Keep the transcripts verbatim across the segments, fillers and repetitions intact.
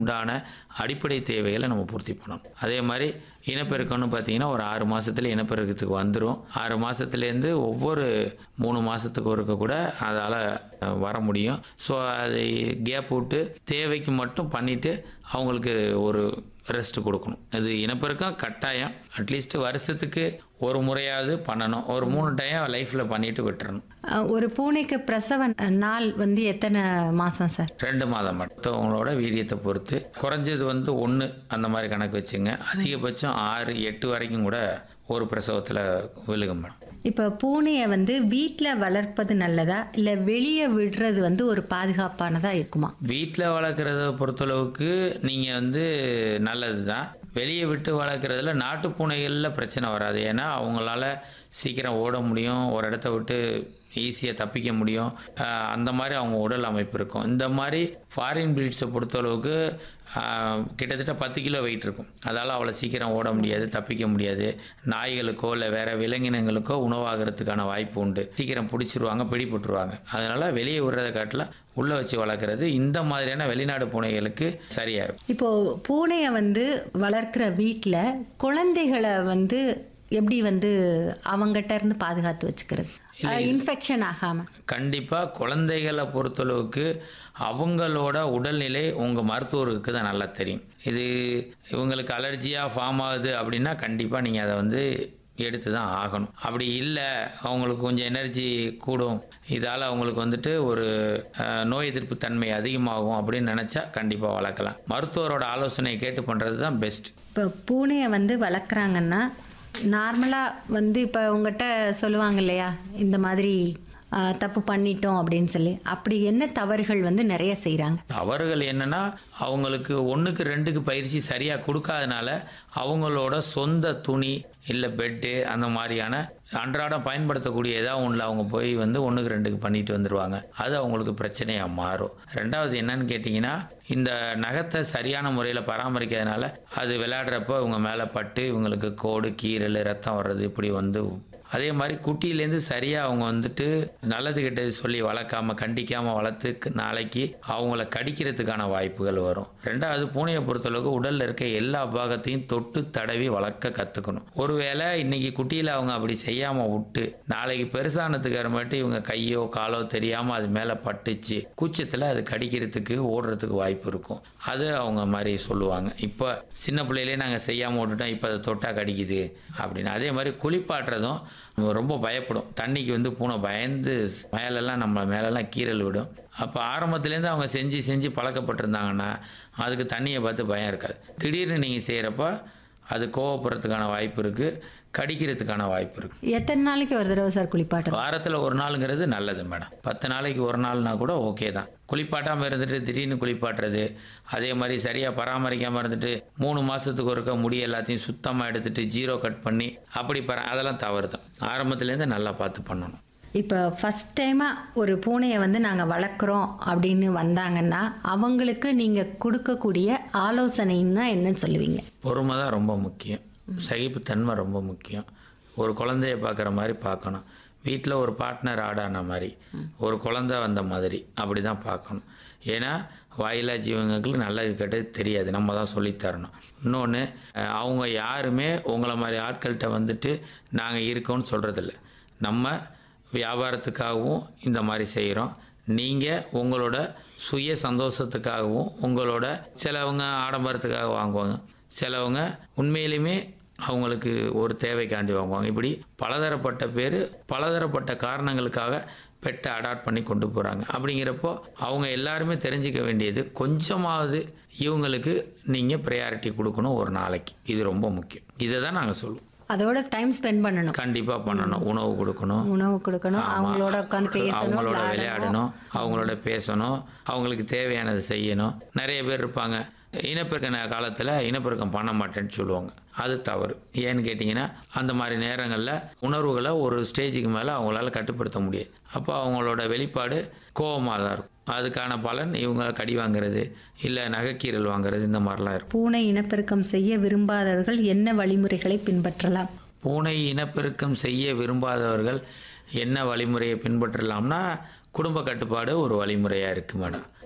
உண்டான அடிப்படை தேவைகளை நம்ம பூர்த்தி பண்ணணும். அதே மாதிரி இனப்பெருக்கம்னு பார்த்தீங்கன்னா ஒரு ஆறு மாதத்துல இனப்பெருக்கத்துக்கு வந்துடும். ஆறு மாதத்துலேருந்து ஒவ்வொரு மூணு மாதத்துக்கு ஒருக்க கூட அதால் வர முடியும். ஸோ அதை கேப் விட்டு தேவைக்கு மட்டும் பண்ணிவிட்டு அவங்களுக்கு ஒரு ரெஸ்ட் கொடுக்கணும். இது இனப்பெருக்கம் கட்டாயம் அட்லீஸ்ட் வருஷத்துக்கு ஒரு முறையாவது பண்ணணும். ஒரு மூணு டைம் லைஃப்பில் பண்ணிட்டு விட்டுறணும். ஒரு பூனைக்கு பிரசவ நாள் வந்து எத்தனை மாதம் சார்? ரெண்டு மாதம் மற்றவங்களோட வீரியத்தை பொறுத்து குறைஞ்சது வந்து ஒன்று அந்த மாதிரி கணக்கு வச்சுங்க. அதிகபட்சம் ஆறு எட்டு வரைக்கும் கூட ஒரு பிரசவத்தில் விழுகும் மேடம். இப்போ பூனையை வந்து வீட்டில் வளர்ப்பது நல்லதா இல்லை வெளியே விடுறது வந்து ஒரு பாதுகாப்பானதாக இருக்குமா? வீட்டில் வளர்க்குறத பொறுத்தளவுக்கு நீங்கள் வந்து நல்லது தான். வெளியே விட்டு வளர்க்குறதுல நாட்டு பூனைகளில் பிரச்சனை வராது. ஏன்னா அவங்களால சீக்கிரம் ஓட முடியும், ஒரு இடத்த விட்டு ஈஸியாக தப்பிக்க முடியும். அந்த மாதிரி அவங்க உடல் அமைப்பு இருக்கும். இந்த மாதிரி ஃபாரின் பிரீட்ஸை பொறுத்தளவுக்கு கிட்டத்தட்ட பத்து கிலோ வெயிட் இருக்கும். அதால் அவ்வளோ சீக்கிரம் ஓட முடியாது, தப்பிக்க முடியாது. நாய்களுக்கோ இல்லை வேறு விலங்கினங்களுக்கோ உணவாகிறதுக்கான வாய்ப்பு உண்டு. சீக்கிரம் பிடிச்சிருவாங்க, பிடிபட்டுருவாங்க. அதனால் வெளியே விடுறதை காட்டில் உள்ளே வச்சு வளர்க்குறது இந்த மாதிரியான வெளிநாடு பூனைகளுக்கு சரியாக இருக்கும். இப்போது பூனையை வந்து வளர்க்குற வீட்டில் குழந்தைகளை வந்து எப்படி வந்து அவங்ககிட்ட இருந்து பாதுகாத்து வச்சுக்கிறது, இன்ஃபெக்ஷன் ஆகாமல்? கண்டிப்பாக குழந்தைகளை பொறுத்தளவுக்கு அவங்களோட உடல்நிலை உங்கள் மருத்துவருக்கு தான் நல்லா தெரியும். இது இவங்களுக்கு அலர்ஜியாக ஃபார்ம் ஆகுது அப்படின்னா கண்டிப்பாக நீங்கள் அதை வந்து எடுத்து தான் ஆகணும். அப்படி இல்லை அவங்களுக்கு கொஞ்சம் எனர்ஜி கூடும், இதால் அவங்களுக்கு வந்துட்டு ஒரு நோய் எதிர்ப்பு தன்மை அதிகமாகும் அப்படின்னு நினச்சா கண்டிப்பாக வளர்க்கலாம். மருத்துவரோட ஆலோசனை கேட்டு பண்ணுறது தான் பெஸ்ட். இப்போ பூனையை வந்து வளர்க்குறாங்கன்னா நார்மலாக வந்து இப்போ உங்கள்கிட்ட சொல்லுவாங்க இல்லையா, இந்த மாதிரி தப்பு பண்ணிட்டோம் அப்படின்னு சொல்லி, அப்படி என்ன தவறுகள் வந்து நிறைய செய்கிறாங்க? தவறுகள் என்னென்னா அவங்களுக்கு ஒன்றுக்கு ரெண்டுக்கு பயிற்சி சரியாக கொடுக்காதனால அவங்களோட சொந்த துணி இல்லை பெட்டு அந்த மாதிரியான அன்றாடம் பயன்படுத்தக்கூடிய ஏதாவது ஒன்றில் அவங்க போய் வந்து ஒன்றுக்கு ரெண்டுக்கு பண்ணிட்டு வந்துடுவாங்க. அது அவங்களுக்கு பிரச்சனையாக மாறும். ரெண்டாவது என்னன்னு கேட்டிங்கன்னா, இந்த நகத்தை சரியான முறையில் பராமரிக்கிறதுனால அது விளையாடுறப்போ இவங்க மேலே பட்டு இவங்களுக்கு கோடு, கீரல், ரத்தம் வர்றது இப்படி வந்து. அதே மாதிரி குட்டியிலேருந்து சரியாக அவங்க வந்துட்டு நல்லது கெட்டது சொல்லி வளர்க்காம கண்டிக்காமல் வளர்த்து நாளைக்கு அவங்கள கடிக்கிறதுக்கான வாய்ப்புகள் வரும். ரெண்டாவது பூனையை பொறுத்தளவுக்கு உடலில் இருக்க எல்லா பாகத்தையும் தொட்டு தடவி வளர்க்க கற்றுக்கணும். ஒருவேளை இன்னைக்கு குட்டியில் அவங்க அப்படி செய்யாமல் விட்டு நாளைக்கு பெருசானதுக்கு அப்புறமேட்டு இவங்க கையோ காலோ தெரியாமல் அது மேலே பட்டுச்சு கூச்சத்தில் அது கடிக்கிறதுக்கு ஓடுறதுக்கு வாய்ப்பு இருக்கும். அது அவங்க மாதிரி சொல்லுவாங்க, இப்போ சின்ன பிள்ளையிலே நாங்கள் செய்யாமல் விட்டுட்டோம், இப்போ அதை தொட்டால் கடிக்குது அப்படின்னு. அதே மாதிரி குளிப்பாட்டுறதும் ரொம்ப பயப்படும். தண்ணிக்கு வந்து பூனை பயந்து மேலெல்லாம் நம்ம மேலெல்லாம் கீரல் விடும். அப்போ ஆரம்பத்துலேருந்து அவங்க செஞ்சு செஞ்சு பழக்கப்பட்டிருந்தாங்கன்னா அதுக்கு தண்ணியை பார்த்து பயம் இருக்காது. திடீர்னு நீங்கள் செய்கிறப்ப அது கோவப்படுறதுக்கான வாய்ப்பு இருக்குது, கடிக்கிறதுக்கான வாய்ப்பு இருக்குது. எத்தனை நாளைக்கு ஒரு தடவை சார் குளிப்பாட்டு? வாரத்தில் ஒரு நாளுங்கிறது நல்லது மேடம். பத்து நாளைக்கு ஒரு நாள்னா கூட ஓகே தான். குளிப்பாட்டாமல் இருந்துட்டு திடீர்னு குளிப்பாட்டுறது, அதே மாதிரி சரியாக பராமரிக்காமல் இருந்துட்டு மூணு மாதத்துக்கு ஒருக்க முடி எல்லாத்தையும் சுத்தமாக எடுத்துகிட்டு ஜீரோ கட் பண்ணி அப்படி பரா அதெல்லாம் தவறு தான். ஆரம்பத்துலேருந்து நல்லா பார்த்து பண்ணணும். இப்போ ஃபஸ்ட் டைமாக ஒரு பூனையை வந்து நாங்கள் வளர்க்குறோம் அப்படின்னு வந்தாங்கன்னா அவங்களுக்கு நீங்கள் கொடுக்கக்கூடிய ஆலோசனைன்னா என்னன்னு சொல்லுவீங்க? பொறுமை தான் ரொம்ப முக்கியம், சகிப்புத்தன்மை ரொம்ப முக்கியம். ஒரு குழந்தைய பார்க்குற மாதிரி பார்க்கணும். வீட்டில் ஒரு பார்ட்னர் ஆடான மாதிரி, ஒரு குழந்தை வந்த மாதிரி அப்படி தான் பார்க்கணும். ஏன்னா வாயிலா ஜீவங்களுக்கு நல்லது கெட்டது தெரியாது, நம்ம தான் சொல்லித்தரணும். இன்னொன்று, அவங்க யாருமே உங்களை மாதிரி ஆட்கள்கிட்ட வந்துட்டு நாங்கள் இருக்கோன்னு சொல்கிறதில்ல. நம்ம வியாபாரத்துக்காகவும் இந்த மாதிரி செய்கிறோம். நீங்கள் உங்களோட சுய சந்தோஷத்துக்காகவும் உங்களோட சிலவங்க ஆடம்பரத்துக்காக வாங்குவாங்க, சிலவங்க உண்மையிலுமே அவங்களுக்கு ஒரு தேவைக்காண்டி வாங்குவாங்க. இப்படி பலதரப்பட்ட பேர் பலதரப்பட்ட காரணங்களுக்காக பெட்டை அடாப்ட் பண்ணி கொண்டு போகிறாங்க. அப்படிங்கிறப்போ அவங்க எல்லாருமே தெரிஞ்சிக்க வேண்டியது கொஞ்சமாவது இவங்களுக்கு நீங்கள் ப்ரையாரிட்டி கொடுக்கணும் ஒரு நாளைக்கு. இது ரொம்ப முக்கியம். இதை தான் நாங்கள் சொல்லுவோம். அதோட டைம் ஸ்பெண்ட் பண்ணணும், கண்டிப்பாக பண்ணணும். உணவு கொடுக்கணும், உணவு கொடுக்கணும், அவங்களோட உட்காந்து பேசணும், அவங்களோட விளையாடணும், அவங்களோட பேசணும், அவங்களுக்கு தேவையானது செய்யணும். நிறைய பேர் இருப்பாங்க இனப்பெருக்க காலத்தில் இனப்பெருக்கம் பண்ண மாட்டேன்னு சொல்லுவாங்க. அது தவறு. ஏன்னு கேட்டிங்கன்னா அந்த மாதிரி நேரங்களில் உணர்வுகளை ஒரு ஸ்டேஜுக்கு மேலே அவங்களால கட்டுப்படுத்த முடியாது. அப்போ அவங்களோட வெளிப்பாடு கோபமாக தான் இருக்கும். அதுக்கான பலன் இவங்க கடி வாங்குறது இல்லை நகைக்கீரல் வாங்குறது இந்த மாதிரிலாம் இருக்கும். பூனை இனப்பெருக்கம் செய்ய விரும்பாதவர்கள் என்ன வழிமுறைகளை பின்பற்றலாம்? பூனை இனப்பெருக்கம் செய்ய விரும்பாதவர்கள் என்ன வழிமுறையை பின்பற்றலாம்னா குடும்ப கட்டுப்பாடு ஒரு வழிமுறையாக இருக்குது மேடம்.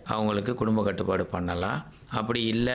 அவங்களுக்கு குடும்ப கட்டுப்பாடு பண்ணலாம். அப்படி இல்லை